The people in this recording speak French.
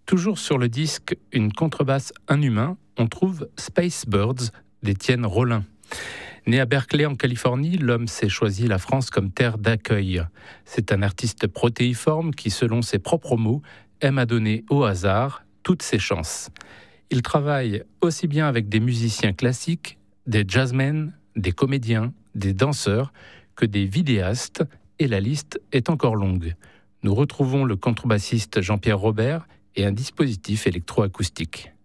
Toujours sur le disque Une contrebasse, un humain, on trouve Space Birds d'Étienne Rollin. Né à Berkeley en Californie, l'homme s'est choisi la France comme terre d'accueil. C'est un artiste protéiforme qui, selon ses propres mots, aime à donner au hasard toutes ses chances. Il travaille aussi bien avec des musiciens classiques, des jazzmen, des comédiens, des danseurs, que des vidéastes, et la liste est encore longue. Nous retrouvons le contrebassiste Jean-Pierre Robert et un dispositif électroacoustique.